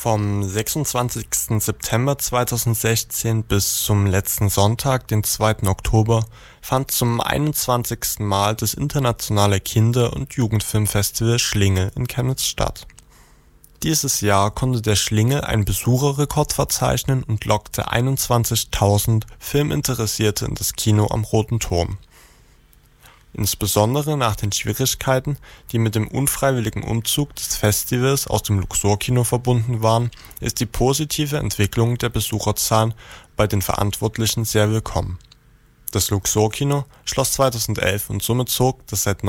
Vom 26. September 2016 bis zum letzten Sonntag, den 2. Oktober, fand zum 21. Mal das internationale Kinder- und Jugendfilmfestival Schlingel in Chemnitz statt. Dieses Jahr konnte der Schlingel einen Besucherrekord verzeichnen und lockte 21.000 Filminteressierte in das Kino am Roten Turm. Insbesondere nach den Schwierigkeiten, die mit dem unfreiwilligen Umzug des Festivals aus dem Luxor-Kino verbunden waren, ist die positive Entwicklung der Besucherzahlen bei den Verantwortlichen sehr willkommen. Das Luxor-Kino schloss 2011 und somit zog das seit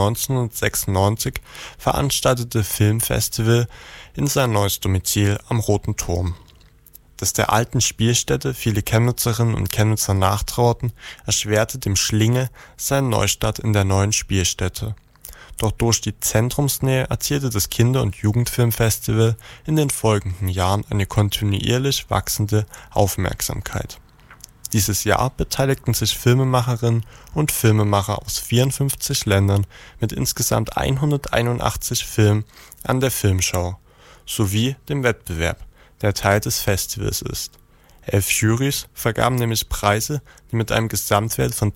1996 veranstaltete Filmfestival in sein neues Domizil am Roten Turm. Dass der alten Spielstätte viele Chemnitzerinnen und Chemnitzer nachtrauerten, erschwerte dem Schlingel seinen Neustart in der neuen Spielstätte. Doch durch die Zentrumsnähe erzielte das Kinder- und Jugendfilmfestival in den folgenden Jahren eine kontinuierlich wachsende Aufmerksamkeit. Dieses Jahr beteiligten sich Filmemacherinnen und Filmemacher aus 54 Ländern mit insgesamt 181 Filmen an der Filmschau sowie dem Wettbewerb, der Teil des Festivals ist. 11 Jurys vergaben nämlich Preise, die mit einem Gesamtwert von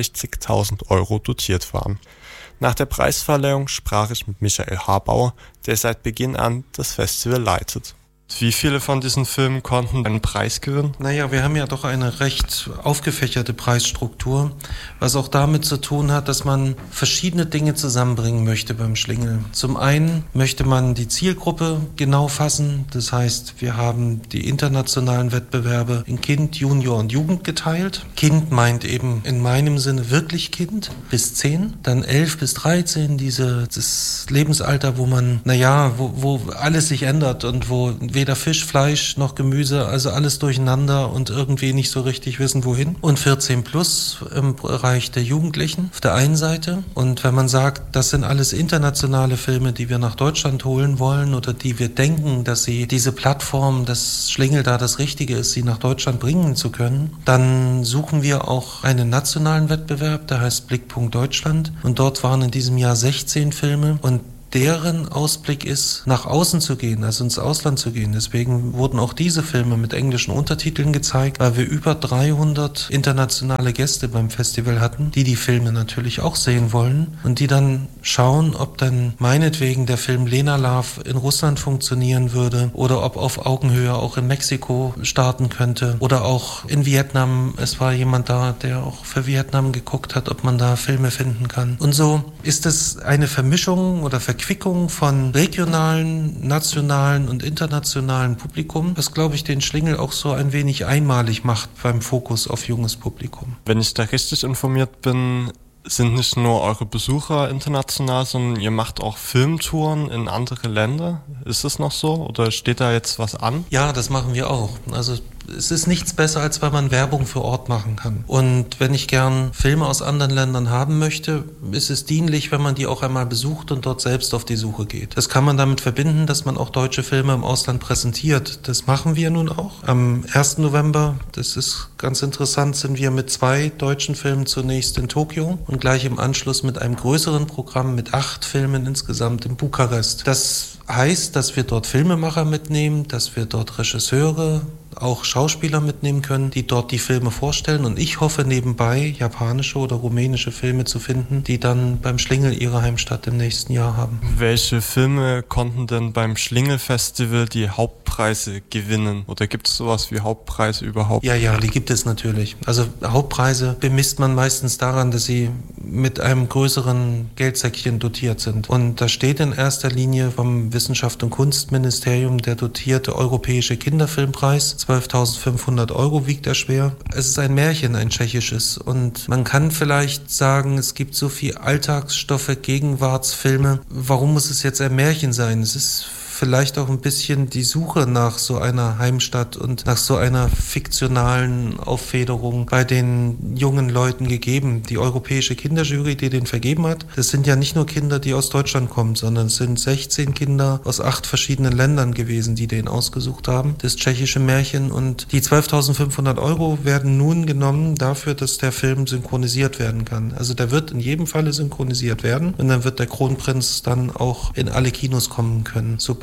63.000 Euro dotiert waren. Nach der Preisverleihung sprach ich mit Michael Habauer, der seit Beginn an das Festival leitet. Wie viele von diesen Filmen konnten einen Preis gewinnen? Naja, wir haben ja doch eine recht aufgefächerte Preisstruktur, was auch damit zu tun hat, dass man verschiedene Dinge zusammenbringen möchte beim Schlingel. Zum einen möchte man die Zielgruppe genau fassen, das heißt, wir haben die internationalen Wettbewerbe in Kind, Junior und Jugend geteilt. Kind meint eben in meinem Sinne wirklich Kind, bis 10, dann 11 bis 13, das Lebensalter, wo man, wo alles sich ändert und wo weder Fisch, Fleisch noch Gemüse, also alles durcheinander und irgendwie nicht so richtig wissen, wohin. Und 14 plus im Bereich der Jugendlichen auf der einen Seite. Und wenn man sagt, das sind alles internationale Filme, die wir nach Deutschland holen wollen oder die wir denken, dass sie diese Plattform, das Schlingel da das Richtige ist, sie nach Deutschland bringen zu können, dann suchen wir auch einen nationalen Wettbewerb, der heißt Blickpunkt Deutschland. Und dort waren in diesem Jahr 16 Filme und deren Ausblick ist, nach außen zu gehen, also ins Ausland zu gehen. Deswegen wurden auch diese Filme mit englischen Untertiteln gezeigt, weil wir über 300 internationale Gäste beim Festival hatten, die Filme natürlich auch sehen wollen und die dann schauen, ob dann meinetwegen der Film Lena Love in Russland funktionieren würde oder ob auf Augenhöhe auch in Mexiko starten könnte oder auch in Vietnam. Es war jemand da, der auch für Vietnam geguckt hat, ob man da Filme finden kann. Und so ist es eine Vermischung oder Verquickung von regionalen, nationalen und internationalen Publikum, was, glaube ich, den Schlingel auch so ein wenig einmalig macht beim Fokus auf junges Publikum. Wenn ich da richtig informiert bin, sind nicht nur eure Besucher international, sondern ihr macht auch Filmtouren in andere Länder. Ist es noch so oder steht da jetzt was an? Ja, das machen wir auch. Also es ist nichts besser, als wenn man Werbung für Ort machen kann. Und wenn ich gern Filme aus anderen Ländern haben möchte, ist es dienlich, wenn man die auch einmal besucht und dort selbst auf die Suche geht. Das kann man damit verbinden, dass man auch deutsche Filme im Ausland präsentiert. Das machen wir nun auch. Am 1. November, das ist ganz interessant, sind wir mit 2 deutschen Filmen zunächst in Tokio und gleich im Anschluss mit einem größeren Programm mit 8 Filmen insgesamt in Bukarest. Das heißt, dass wir dort Filmemacher mitnehmen, dass wir dort Regisseure, auch Schauspieler mitnehmen können, die dort die Filme vorstellen. Und ich hoffe nebenbei, japanische oder rumänische Filme zu finden, die dann beim Schlingel ihre Heimstatt im nächsten Jahr haben. Welche Filme konnten denn beim Schlingel-Festival die Hauptpreise gewinnen? Oder gibt es sowas wie Hauptpreise überhaupt? Ja, die gibt es natürlich. Also Hauptpreise bemisst man meistens daran, dass sie mit einem größeren Geldsäckchen dotiert sind. Und da steht in erster Linie vom Wissenschaft- und Kunstministerium der dotierte Europäische Kinderfilmpreis. 12.500 Euro wiegt er schwer. Es ist ein Märchen, ein tschechisches. Und man kann vielleicht sagen, es gibt so viel Alltagsstoffe, Gegenwartsfilme. Warum muss es jetzt ein Märchen sein? Es ist vielleicht auch ein bisschen die Suche nach so einer Heimstatt und nach so einer fiktionalen Auffederung bei den jungen Leuten gegeben. Die Europäische Kinderjury, die den vergeben hat, das sind ja nicht nur Kinder, die aus Deutschland kommen, sondern es sind 16 Kinder aus 8 verschiedenen Ländern gewesen, die den ausgesucht haben, das tschechische Märchen. Und die 12.500 Euro werden nun genommen dafür, dass der Film synchronisiert werden kann. Also der wird in jedem Falle synchronisiert werden und dann wird der Kronprinz dann auch in alle Kinos kommen können, sobald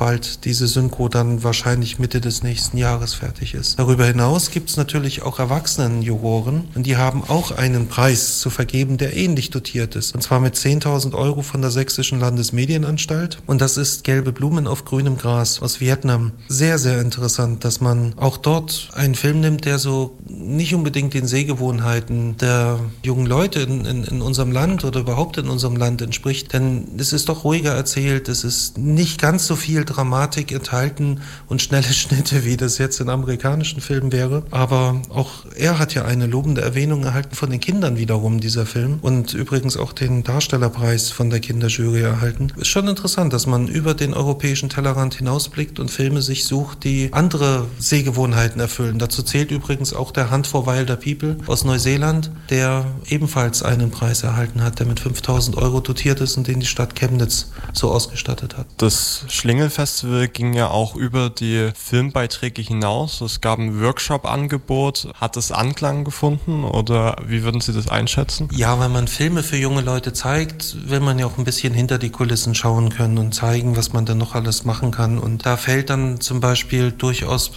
bald diese Synchro dann wahrscheinlich Mitte des nächsten Jahres fertig ist. Darüber hinaus gibt es natürlich auch Erwachsenenjuroren und die haben auch einen Preis zu vergeben, der ähnlich dotiert ist. Und zwar mit 10.000 Euro von der Sächsischen Landesmedienanstalt. Und das ist Gelbe Blumen auf grünem Gras aus Vietnam. Sehr, sehr interessant, dass man auch dort einen Film nimmt, der so nicht unbedingt den Sehgewohnheiten der jungen Leute in unserem Land oder überhaupt in unserem Land entspricht. Denn es ist doch ruhiger erzählt, es ist nicht ganz so viel Dramatik enthalten und schnelle Schnitte, wie das jetzt in amerikanischen Filmen wäre. Aber auch er hat ja eine lobende Erwähnung erhalten von den Kindern wiederum, dieser Film. Und übrigens auch den Darstellerpreis von der Kinderjury erhalten. Ist schon interessant, dass man über den europäischen Tellerrand hinausblickt und Filme sich sucht, die andere Sehgewohnheiten erfüllen. Dazu zählt übrigens auch der Hunt for Wilder People aus Neuseeland, der ebenfalls einen Preis erhalten hat, der mit 5.000 Euro dotiert ist und den die Stadt Chemnitz so ausgestattet hat. Das Schlingel-Festival ging ja auch über die Filmbeiträge hinaus. Es gab ein Workshop-Angebot. Hat es Anklang gefunden oder wie würden Sie das einschätzen? Ja, wenn man Filme für junge Leute zeigt, will man ja auch ein bisschen hinter die Kulissen schauen können und zeigen, was man dann noch alles machen kann. Und da fällt dann zum Beispiel durchaus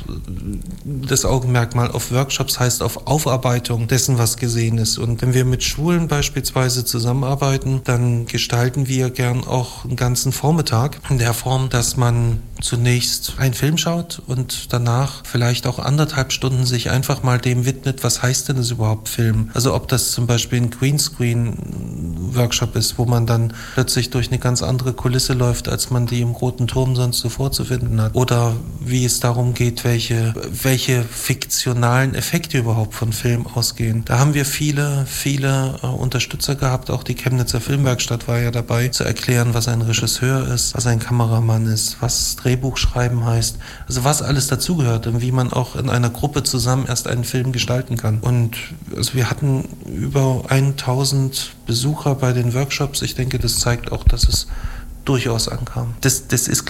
das Augenmerk mal auf Workshops, heißt auf Aufarbeitung dessen, was gesehen ist. Und wenn wir mit Schulen beispielsweise zusammenarbeiten, dann gestalten wir gern auch einen ganzen Vormittag in der Form, dass man zunächst einen Film schaut und danach vielleicht auch 1,5 Stunden sich einfach mal dem widmet, was heißt denn das überhaupt Film? Also ob das zum Beispiel ein Greenscreen-Workshop ist, wo man dann plötzlich durch eine ganz andere Kulisse läuft, als man die im Roten Turm sonst so vorzufinden hat. Oder wie es darum geht, welche fiktionalen Effekte überhaupt von Film ausgehen. Da haben wir viele Unterstützer gehabt, auch die Chemnitzer Filmwerkstatt war ja dabei, zu erklären, was ein Regisseur ist, was ein Kameramann ist, was Drehbuchschreiben heißt, also was alles dazugehört und wie man auch in einer Gruppe zusammen erst einen Film gestalten kann. Und also wir hatten über 1.000 Besucher bei den Workshops. Ich denke, das zeigt auch, dass es durchaus ankam. Das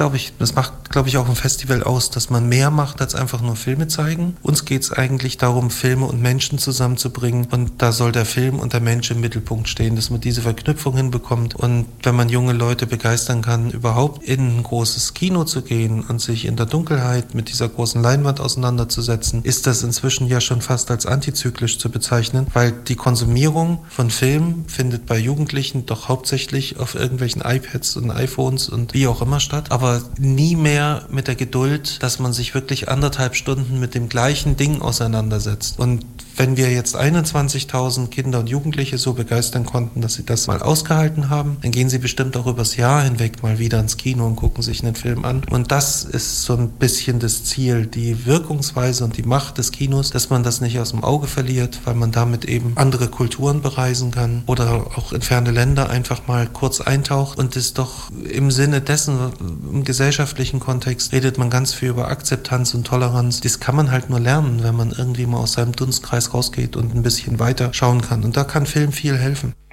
macht, glaube ich, auch ein Festival aus, dass man mehr macht, als einfach nur Filme zeigen. Uns geht es eigentlich darum, Filme und Menschen zusammenzubringen und da soll der Film und der Mensch im Mittelpunkt stehen, dass man diese Verknüpfung hinbekommt und wenn man junge Leute begeistern kann, überhaupt in ein großes Kino zu gehen und sich in der Dunkelheit mit dieser großen Leinwand auseinanderzusetzen, ist das inzwischen ja schon fast als antizyklisch zu bezeichnen, weil die Konsumierung von Filmen findet bei Jugendlichen doch hauptsächlich auf irgendwelchen iPads und iPhones und wie auch immer statt, aber nie mehr mit der Geduld, dass man sich wirklich 1,5 Stunden mit dem gleichen Ding auseinandersetzt. Und wenn wir jetzt 21.000 Kinder und Jugendliche so begeistern konnten, dass sie das mal ausgehalten haben, dann gehen sie bestimmt auch übers Jahr hinweg mal wieder ins Kino und gucken sich einen Film an. Und das ist so ein bisschen das Ziel, die Wirkungsweise und die Macht des Kinos, dass man das nicht aus dem Auge verliert, weil man damit eben andere Kulturen bereisen kann oder auch in ferne Länder einfach mal kurz eintaucht und es doch im Sinne dessen, im gesellschaftlichen Kontext, redet man ganz viel über Akzeptanz und Toleranz. Das kann man halt nur lernen, wenn man irgendwie mal aus seinem Dunstkreis rausgeht und ein bisschen weiter schauen kann. Und da kann Film viel helfen.